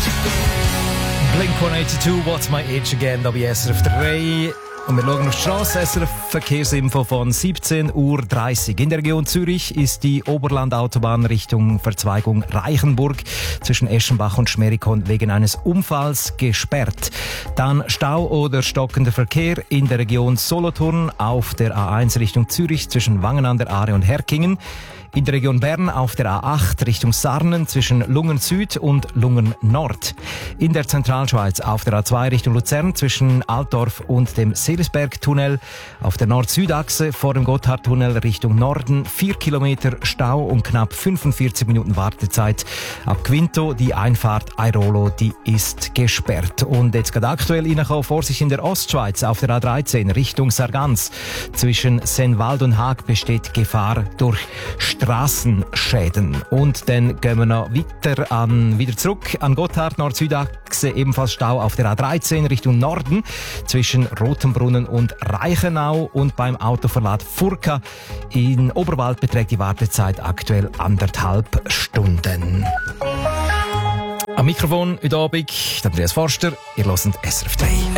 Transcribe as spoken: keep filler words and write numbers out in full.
Blink hundertzweiundachtzig, What's My Age Again, da bei S R F drei. Und wir schauen auf die Straße. S R F Verkehrsinfo von siebzehn Uhr dreißig. In der Region Zürich ist die Oberlandautobahn Richtung Verzweigung Reichenburg zwischen Eschenbach und Schmerikon wegen eines Unfalls gesperrt. Dann Stau oder stockender Verkehr in der Region Solothurn auf der A eins Richtung Zürich zwischen Wangen an der Aare und Herkingen. In der Region Bern auf der A acht Richtung Sarnen zwischen Lungen Süd und Lungen Nord. In der Zentralschweiz auf der A zwei Richtung Luzern zwischen Altdorf und dem Seelisberg-Tunnel. Auf der Nord-Süd-Achse vor dem Gotthardtunnel Richtung Norden vier Kilometer Stau und knapp fünfundvierzig Minuten Wartezeit. Ab Quinto die Einfahrt Airolo, die ist gesperrt. Und jetzt gerade aktuell reinkommen, Vorsicht in der Ostschweiz auf der A dreizehn Richtung Sargans. Zwischen Sennwald und Haag besteht Gefahr durch Straßenschäden. Und dann gehen wir noch weiter an, wieder zurück an Gotthard, Nord-Süd-Achse, ebenfalls Stau auf der A dreizehn Richtung Norden zwischen Rotenbrunnen und Reichenau und beim Autoverlad Furka in Oberwald beträgt die Wartezeit aktuell anderthalb Stunden. Am Mikrofon heute Abend Andreas Forster, ihr hört S R F drei.